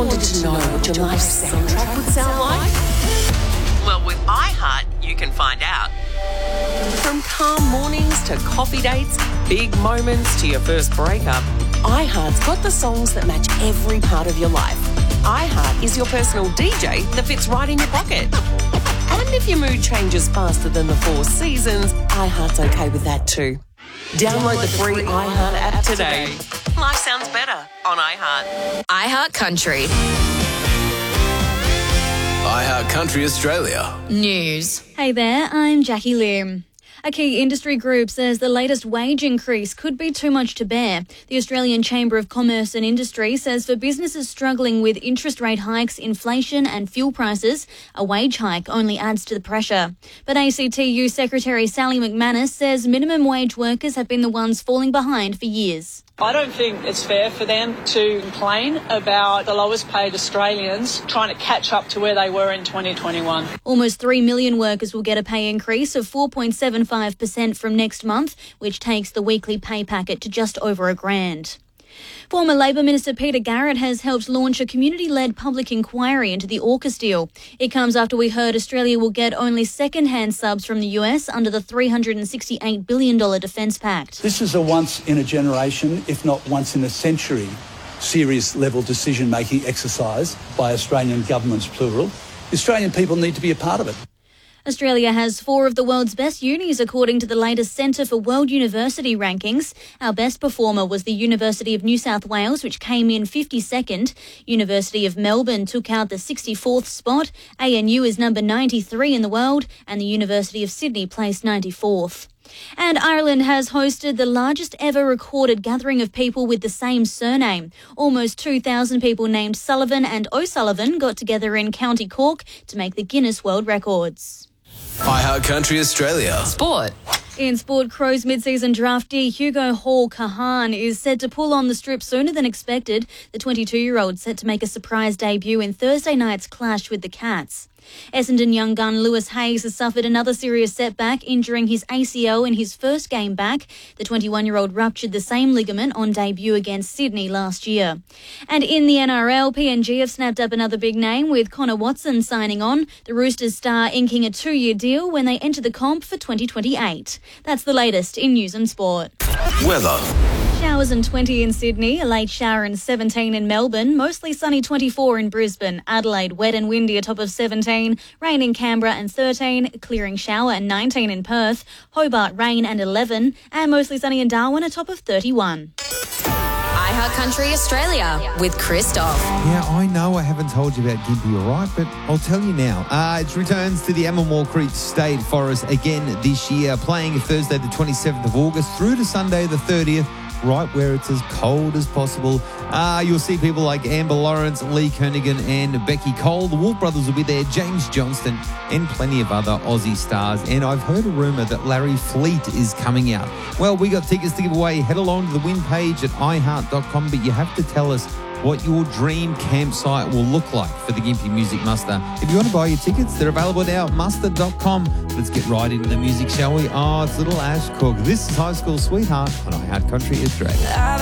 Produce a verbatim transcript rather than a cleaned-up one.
wanted to know what your life soundtrack would sound like? Well, with iHeart, you can find out. From calm mornings to coffee dates, big moments to your first breakup, iHeart's got the songs that match every part of your life. iHeart is your personal D J that fits right in your pocket. And if your mood changes faster than the four seasons, iHeart's okay with that too. Download the free iHeart app today. Life sounds better on iHeart. iHeart Country. iHeart Country Australia. News. Hey there, I'm Jackie Lim. A key industry group says the latest wage increase could be too much to bear. The Australian Chamber of Commerce and Industry says for businesses struggling with interest rate hikes, inflation and fuel prices, a wage hike only adds to the pressure. But A C T U Secretary Sally McManus says minimum wage workers have been the ones falling behind for years. I don't think it's fair for them to complain about the lowest paid Australians trying to catch up to where they were in twenty twenty-one. Almost three million workers will get a pay increase of four point seven five percent from next month, which takes the weekly pay packet to just over a grand. Former Labor Minister Peter Garrett has helped launch a community-led public inquiry into the AUKUS deal. It comes after we heard Australia will get only second-hand subs from the U S under the three hundred sixty-eight billion dollars defence pact. This is a once-in-a-generation, if not once-in-a-century, series-level decision-making exercise by Australian governments, plural. The Australian people need to be a part of it. Australia has four of the world's best unis according to the latest Centre for World University rankings. Our best performer was the University of New South Wales, which came in fifty-second. University of Melbourne took out the sixty-fourth spot. A N U is number ninety-three in the world, and the University of Sydney placed ninety-fourth. And Ireland has hosted the largest ever recorded gathering of people with the same surname. Almost two thousand people named Sullivan and O'Sullivan got together in County Cork to make the Guinness World Records. iHeart Country Australia. Sport. In sport, Crows mid-season draftee Hugo Hall Kahan is said to pull on the strip sooner than expected. The twenty-two-year-old set to make a surprise debut in Thursday night's clash with the Cats. Essendon young gun Lewis Hayes has suffered another serious setback, injuring his A C L in his first game back. The twenty-one-year-old ruptured the same ligament on debut against Sydney last year. And in the N R L, P N G have snapped up another big name with Connor Watson signing on. The Roosters star inking a two-year deal when they enter the comp for twenty twenty-eight. That's the latest in news and sport. Weather. Showers and twenty in Sydney, a late shower and seventeen in Melbourne, mostly sunny twenty-four in Brisbane, Adelaide wet and windy a top of seventeen, rain in Canberra and thirteen, clearing shower and nineteen in Perth, Hobart rain and eleven, and mostly sunny in Darwin a top of thirty-one. iHeart Country Australia with Christoph. Yeah, I know I haven't told you about Gympie, all right, but I'll tell you now. Uh, it returns to the Ammermoor Creek State Forest again this year, playing Thursday the twenty-seventh of August through to Sunday the thirtieth. Right where it's as cold as possible. Uh, you'll see people like Amber Lawrence, Lee Kernaghan and Becky Cole. The Wolf Brothers will be there, James Johnston and plenty of other Aussie stars. And I've heard a rumour that Larry Fleet is coming out. Well, we got tickets to give away. Head along to the win page at i heart dot com, but you have to tell us what your dream campsite will look like for the Gympie Music Muster. If you want to buy your tickets, they're available now at muster dot com. Let's get right into the music, shall we? Oh, it's little Ash Cook. This is High School Sweetheart on iHeart Country Australia.